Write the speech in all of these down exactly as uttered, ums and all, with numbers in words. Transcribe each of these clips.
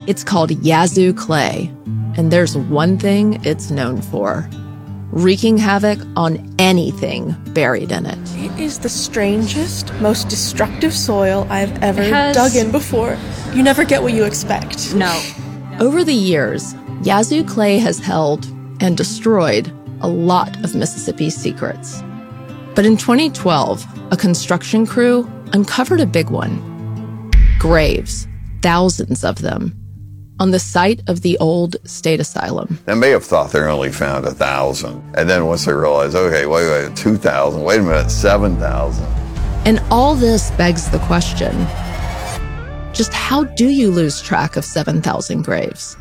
It's called Yazoo clay, and there's one thing it's known for: wreaking havoc on anything buried in it. It is the strangest, most destructive soil I've ever has... dug in before. You never get what you expect. No. Over the years, Yazoo clay has held and destroyed a lot of Mississippi's secrets. But in twenty twelve, a construction crew uncovered a big one. Graves, thousands of them, on the site of the old state asylum. They may have thought they only found a thousand. And then once they realized, okay, wait, wait, two thousand, wait a minute, seven thousand. And all this begs the question, just how do you lose track of seven thousand graves?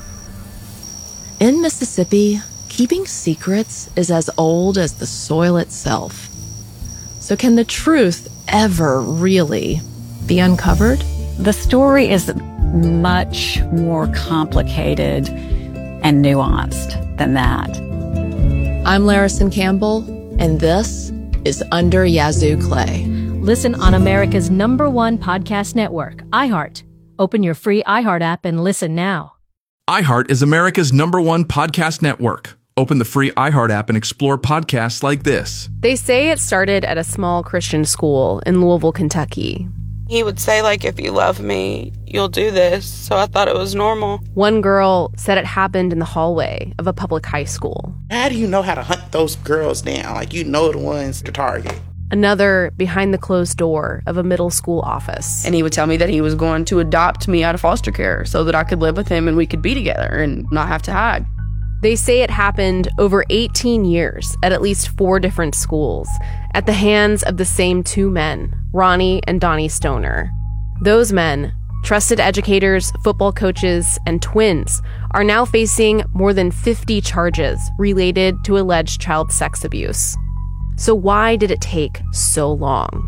In Mississippi, keeping secrets is as old as the soil itself. So can the truth ever really be uncovered? The story is much more complicated and nuanced than that. I'm Larison Campbell, and this is Under Yazoo Clay. Listen on America's number one podcast network, iHeart. Open your free iHeart app and listen now. iHeart is America's number one podcast network. Open the free iHeart app and explore podcasts like this. They say it started at a small Christian school in Louisville, Kentucky. He would say, like, if you love me, you'll do this. So I thought it was normal. One girl said it happened in the hallway of a public high school. How do you know how to hunt those girls down? Like, you know the ones to target. Another behind the closed door of a middle school office. And he would tell me that he was going to adopt me out of foster care so that I could live with him and we could be together and not have to hide. They say it happened over eighteen years at at least four different schools at the hands of the same two men, Ronnie and Donnie Stoner. Those men, trusted educators, football coaches, and twins, are now facing more than fifty charges related to alleged child sex abuse. So why did it take so long?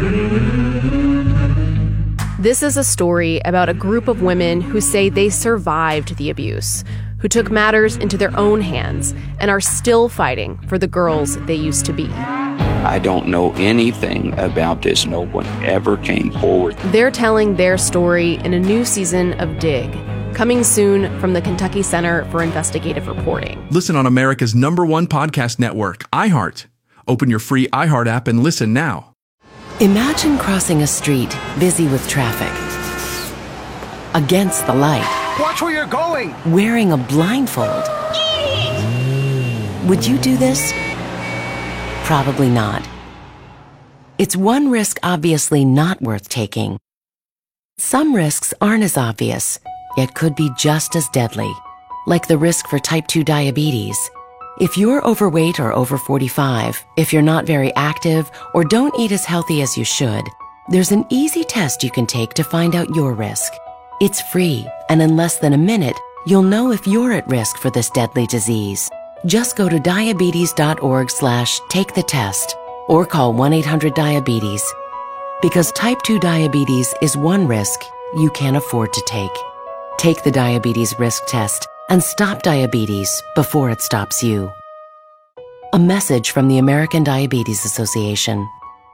This is a story about a group of women who say they survived the abuse, who took matters into their own hands and are still fighting for the girls they used to be. I don't know anything about this. No one ever came forward. They're telling their story in a new season of Dig, coming soon from the Kentucky Center for Investigative Reporting. Listen on America's number one podcast network, iHeart. Open your free iHeart app and listen now. Imagine crossing a street busy with traffic. Against the light. Watch where you're going! Wearing a blindfold. Would you do this? Probably not. It's one risk obviously not worth taking. Some risks aren't as obvious, yet could be just as deadly, like the risk for type two diabetes. If you're overweight or over forty-five, if you're not very active, or don't eat as healthy as you should, there's an easy test you can take to find out your risk. It's free, and in less than a minute, you'll know if you're at risk for this deadly disease. Just go to diabetes.org slash take the test or call one eight hundred diabetes. Because type two diabetes is one risk you can't afford to take. Take the diabetes risk test and stop diabetes before it stops you. A message from the American Diabetes Association.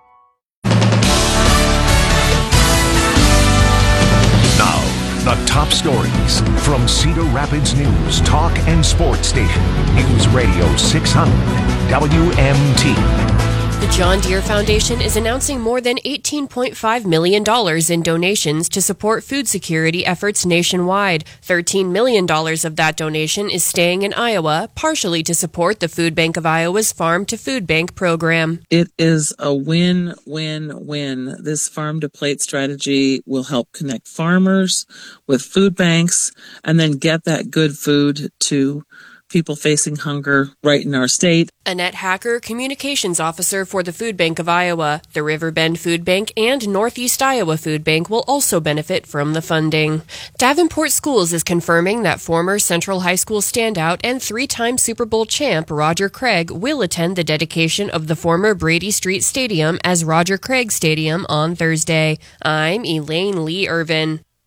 The top stories from Cedar Rapids News, Talk and Sports Station. News Radio six hundred W M T. The John Deere Foundation is announcing more than eighteen point five million dollars in donations to support food security efforts nationwide. thirteen million dollars of that donation is staying in Iowa, partially to support the Food Bank of Iowa's Farm to Food Bank program. It is a win-win-win. This farm-to-plate strategy will help connect farmers with food banks and then get that good food to people facing hunger right in our state. Annette Hacker, Communications Officer for the Food Bank of Iowa. The Riverbend Food Bank and Northeast Iowa Food Bank will also benefit from the funding. Davenport Schools is confirming that former Central High School standout and three-time Super Bowl champ Roger Craig will attend the dedication of the former Brady Street Stadium as Roger Craig Stadium on Thursday. I'm Elaine Lee Irvin.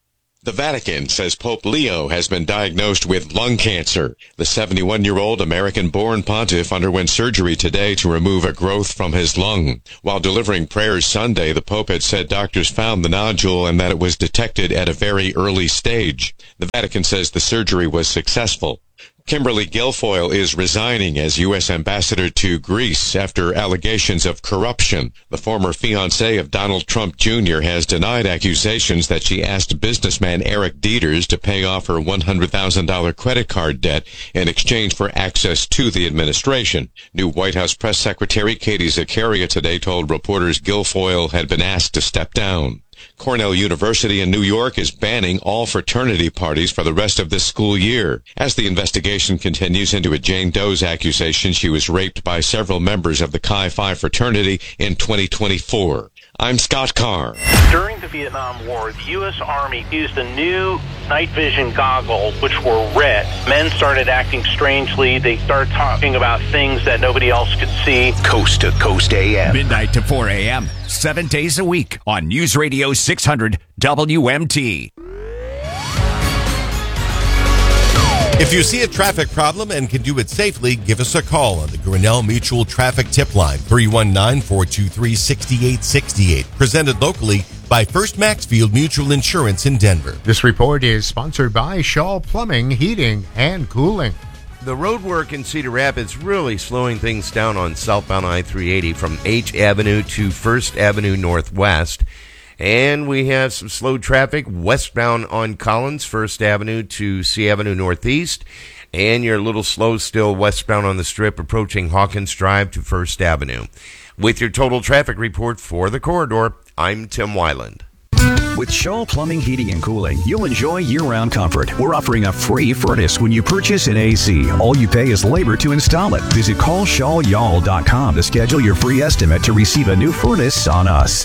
The Vatican says Pope Leo has been diagnosed with lung cancer. The seventy-one-year-old American-born pontiff underwent surgery today to remove a growth from his lung. While delivering prayers Sunday, the Pope had said doctors found the nodule and that it was detected at a very early stage. The Vatican says the surgery was successful. Kimberly Guilfoyle is resigning as U S ambassador to Greece after allegations of corruption. The former fiancé of Donald Trump Junior has denied accusations that she asked businessman Eric Dieters to pay off her one hundred thousand dollars credit card debt in exchange for access to the administration. New White House Press Secretary Katie Zakaria today told reporters Guilfoyle had been asked to step down. Cornell University in New York is banning all fraternity parties for the rest of this school year. As the investigation continues into a Jane Doe's accusation she was raped by several members of the Chi Phi fraternity in twenty twenty-four. I'm Scott Carr. During the Vietnam War, the U S Army used a new night vision goggles, which were red. Men started acting strangely. They started talking about things that nobody else could see. Coast to Coast A M. Midnight to four a.m. Seven days a week on News Radio six hundred W M T. If you see a traffic problem and can do it safely, give us a call on the Grinnell Mutual Traffic Tip Line, three one nine, four two three, six eight six eight. Presented locally by First Maxfield Mutual Insurance in Denver. This report is sponsored by Shaw Plumbing, Heating, and Cooling. The road work in Cedar Rapids really slowing things down on southbound I three eighty from H Avenue to First Avenue Northwest. And we have some slow traffic westbound on Collins, First Avenue to C Avenue Northeast. And you're a little slow still westbound on the Strip approaching Hawkins Drive to First Avenue. With your total traffic report for the corridor, I'm Tim Weiland. With Shaw Plumbing, Heating, and Cooling, you'll enjoy year-round comfort. We're offering a free furnace when you purchase an A C. All you pay is labor to install it. Visit call shaw y'all dot com to schedule your free estimate to receive a new furnace on us.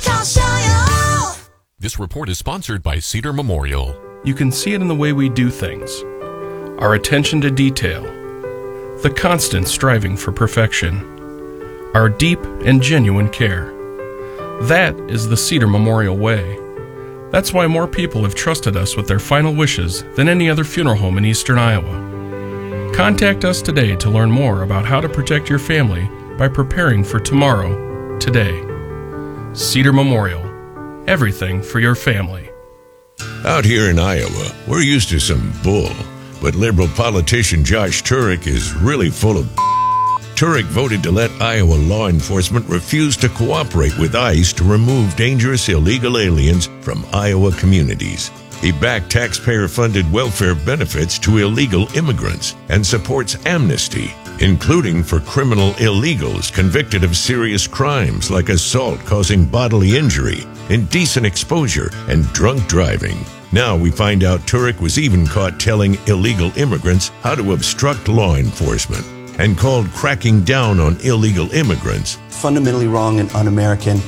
This report is sponsored by Cedar Memorial. You can see it in the way we do things, our attention to detail, the constant striving for perfection, our deep and genuine care. That is the Cedar Memorial way. That's why more people have trusted us with their final wishes than any other funeral home in eastern Iowa. Contact us today to learn more about how to protect your family by preparing for tomorrow, today. Cedar Memorial. Everything for your family. Out here in Iowa, we're used to some bull, but liberal politician Josh Turek is really full of Turek voted to let Iowa law enforcement refuse to cooperate with ICE to remove dangerous illegal aliens from Iowa communities. He backed taxpayer-funded welfare benefits to illegal immigrants and supports amnesty, including for criminal illegals convicted of serious crimes like assault causing bodily injury, indecent exposure, and drunk driving. Now we find out Turek was even caught telling illegal immigrants how to obstruct law enforcement and called cracking down on illegal immigrants fundamentally wrong and un-American.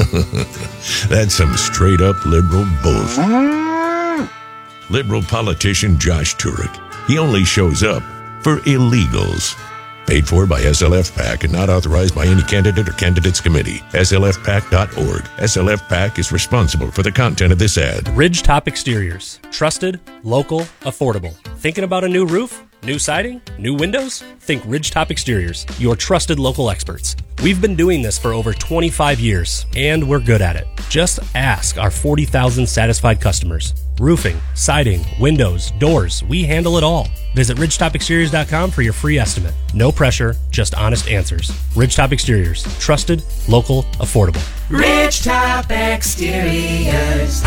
That's some straight-up liberal bullshit. Liberal politician Josh Turek. He only shows up for illegals. Paid for by S L F PAC and not authorized by any candidate or candidates committee. S L F pac dot org. S L F PAC is responsible for the content of this ad. Ridgetop Exteriors. Trusted, local, affordable. Thinking about a new roof? New siding? New windows? Think Ridgetop Exteriors, your trusted local experts. We've been doing this for over twenty-five years, and we're good at it. Just ask our forty thousand satisfied customers. Roofing, siding, windows, doors, we handle it all. Visit ridgetop exteriors dot com for your free estimate. No pressure, just honest answers. Ridgetop Exteriors. Trusted, local, affordable. Ridgetop Exteriors.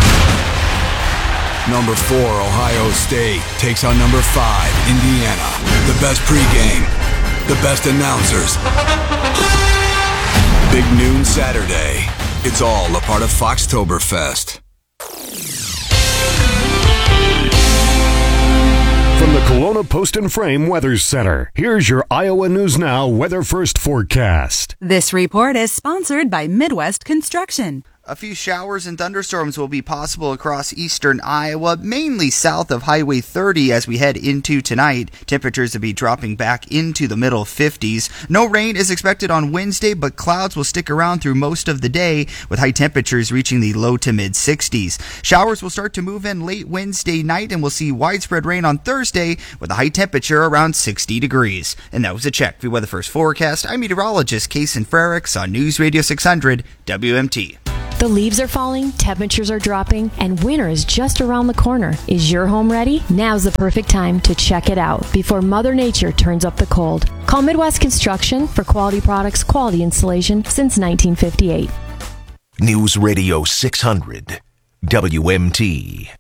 Number four, Ohio State takes on number five, Indiana. The best pregame, the best announcers. Big noon Saturday. It's all a part of Foxtoberfest. From the Kelowna Post and Frame Weather Center, here's your Iowa News Now Weather First forecast. This report is sponsored by Midwest Construction. A few showers and thunderstorms will be possible across eastern Iowa, mainly south of Highway thirty as we head into tonight. Temperatures will be dropping back into the middle fifties. No rain is expected on Wednesday, but clouds will stick around through most of the day, with high temperatures reaching the low to mid sixties. Showers will start to move in late Wednesday night, and we'll see widespread rain on Thursday with a high temperature around sixty degrees. And that was a check. For Weather First Forecast, I'm meteorologist Kason Frericks on News Radio six hundred W M T. The leaves are falling, temperatures are dropping, and winter is just around the corner. Is your home ready? Now's the perfect time to check it out before Mother Nature turns up the cold. Call Midwest Construction for quality products, quality installation since nineteen fifty-eight. News Radio six hundred W M T.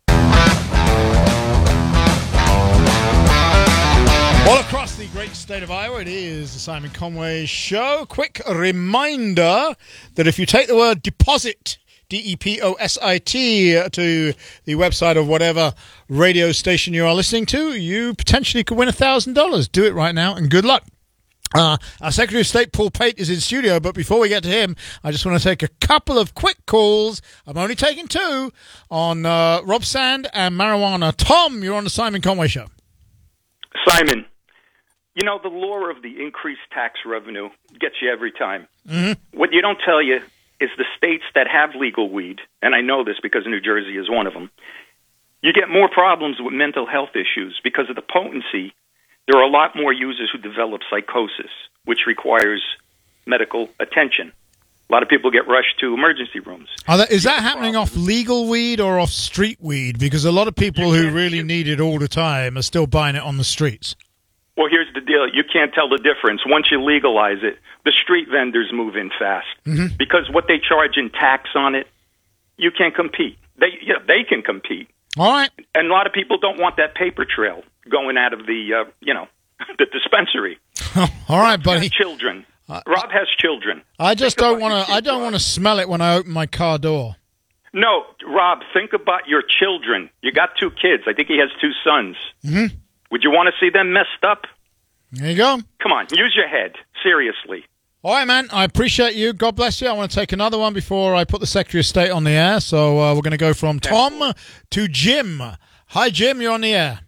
All across the great state of Iowa, it is the Simon Conway Show. Quick reminder that if you take the word deposit, D E P O S I T, to the website of whatever radio station you are listening to, you potentially could win one thousand dollars. Do it right now, and good luck. Uh, our Secretary of State, Paul Pate, is in studio, but before we get to him, I just want to take a couple of quick calls. I'm only taking two on uh, Rob Sand and marijuana. Tom, you're on the Simon Conway Show. Simon, you know, the lure of the increased tax revenue gets you every time. Mm-hmm. What you don't tell you is the states that have legal weed, and I know this because New Jersey is one of them, you get more problems with mental health issues because of the potency. There are a lot more users who develop psychosis, which requires medical attention. A lot of people get rushed to emergency rooms. Are that, is that happening off legal weed or off street weed? Because a lot of people who really need it all the time are still buying it on the streets. Well, here's the deal. You can't tell the difference. Once you legalize it, the street vendors move in fast. Mm-hmm. Because what they charge in tax on it, you can't compete. They, yeah, they can compete. All right. And a lot of people don't want that paper trail going out of the, uh, you know, the dispensary. All right, buddy. Children. Rob has children. I just don't want to. I don't want to smell it when I open my car door. No, Rob, think about your children. You got two kids. I think he has two sons. Mm-hmm. Would you want to see them messed up? There you go. Come on, use your head. Seriously. All right, man. I appreciate you. God bless you. I want to take another one before I put the Secretary of State on the air. So uh, we're going to go from Tom to Jim. Hi, Jim. You're on the air.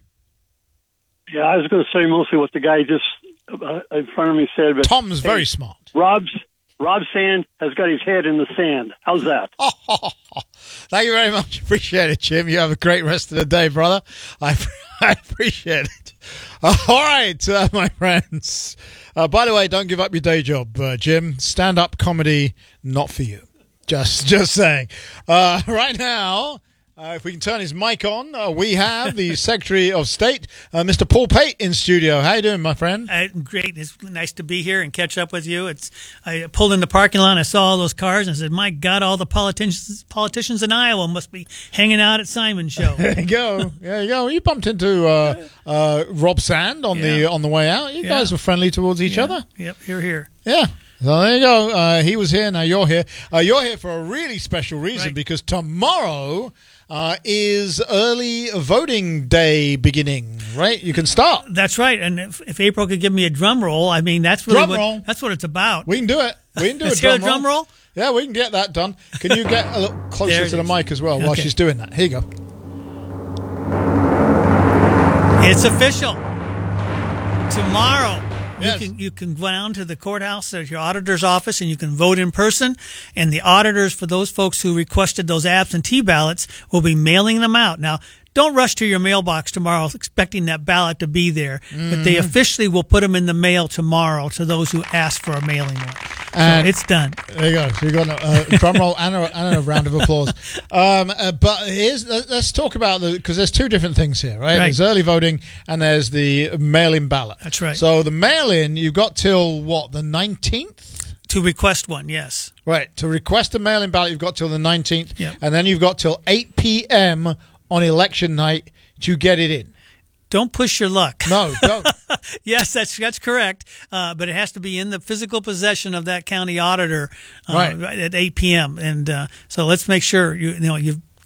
Yeah, I was going to say mostly what the guy just uh, in front of me said. But Tom's hey, very smart. Rob's Rob Sand has got his head in the sand. How's that? Oh, thank you very much. Appreciate it, Jim. You have a great rest of the day, brother. I, I appreciate it. All right, uh, my friends. Uh, by the way, don't give up your day job, uh, Jim. Stand-up comedy, not for you. Just, just saying. Uh, right now, uh, if we can turn his mic on, uh, we have the Secretary of State, uh, Mister Paul Pate, in studio. How you doing, my friend? Uh, great. It's nice to be here and catch up with you. It's I pulled in the parking lot and I saw all those cars and I said, my God, all the politicians politicians in Iowa must be hanging out at Simon's show. There you go. There you go. You bumped into uh, uh, Rob Sand on, yeah. the, on the way out. You yeah. guys were friendly towards each yeah. other. Yep, here, here. Yeah. So there you go. Uh, he was here. Now you're here. Uh, you're here for a really special reason right. because tomorrow uh, is early voting day beginning, right? You can start. That's right. And if, if April could give me a drum roll, I mean, that's really drum what, roll. that's what it's about. We can do it. We can do Let's a drum, hear a drum roll. roll. Yeah, we can get that done. Can you get a little closer to the mic as well okay. while she's doing that? Here you go. It's official. Tomorrow. Yes. You can you can go down to the courthouse at your auditor's office and you can vote in person. And the auditors, for those folks who requested those absentee ballots, will be mailing them out. Now, don't rush to your mailbox tomorrow expecting that ballot to be there. Mm. But they officially will put them in the mail tomorrow to those who ask for a mailing one. And so it's done. There you go. So you got a uh, drum roll and a, and a round of applause. Um, uh, but here's let's talk about the because there's two different things here, right? right? There's early voting and there's the mail-in ballot. That's right. So the mail-in, you've got till what, the nineteenth? To request one, yes. Right. To request a mail-in ballot, you've got till the nineteenth, yep. and then you've got till eight p.m. on election night to get it in. Don't push your luck. No, don't. Yes, that's that's correct. Uh, but it has to be in the physical possession of that county auditor uh, right. at eight p.m. And uh, so let's make sure you, you know you've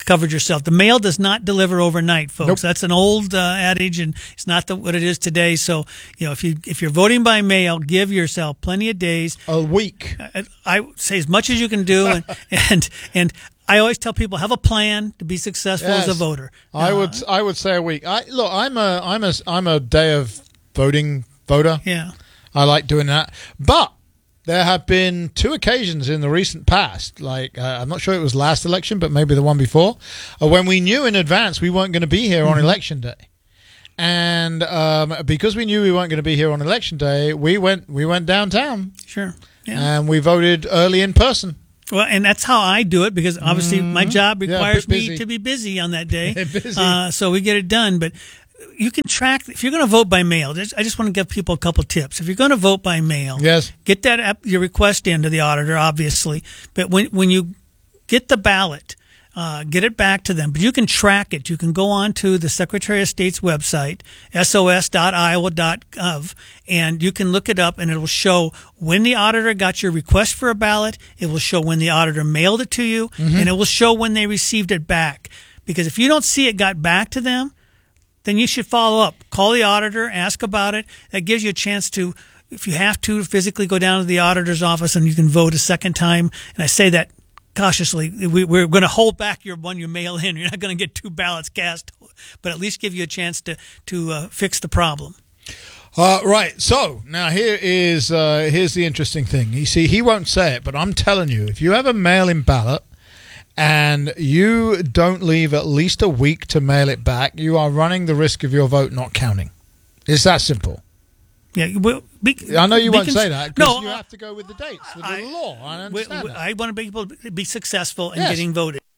covered yourself. The mail does not deliver overnight, folks. Nope. That's an old uh, adage, and it's not the, what it is today. So, you know, if you if you're voting by mail, give yourself plenty of days, a week. I, I would say as much as you can do, and and and I always tell people have a plan to be successful Yes. as a voter. I Uh, would I would say a week. I look. I'm a I'm a I'm a day of voting voter. Yeah. I like doing that, but there have been two occasions in the recent past, like uh, I'm not sure it was last election, but maybe the one before, uh, when we knew in advance we weren't going to be here on Mhm. election day, and um, because we knew we weren't going to be here on election day, we went we went downtown, sure, yeah. and we voted early in person. Well, and that's how I do it because obviously my Mhm. job Yeah, requires bit me busy. to be busy on that day. Busy. Uh, so we get it done. But you can track, if you're going to vote by mail, just, I just want to give people a couple tips. If you're going to vote by mail, yes, get that app, your request into the auditor, obviously. But when, when you get the ballot, uh, get it back to them. But you can track it. You can go on to the Secretary of State's website, S O S dot iowa dot gov, and you can look it up, and it will show when the auditor got your request for a ballot. It will show when the auditor mailed it to you, Mhm. and it will show when they received it back. Because if you don't see it got back to them, then you should follow up. Call the auditor, ask about it. That gives you a chance to, if you have to, physically go down to the auditor's office and you can vote a second time. And I say that cautiously. We, we're going to hold back your one you mail in. You're not going to get two ballots cast, but at least give you a chance to, to uh, fix the problem. Uh, right. So now here is uh, here's the interesting thing. You see, he won't say it, but I'm telling you, if you have a mail-in ballot and you don't leave at least a week to mail it back, you are running the risk of your vote not counting. It's that simple. Yeah, well, be, I know you be won't cons- say that because No, you uh, have to go with the dates, with I- the law. I we- understand we- that. I want to be people to be successful in Yes. getting voted.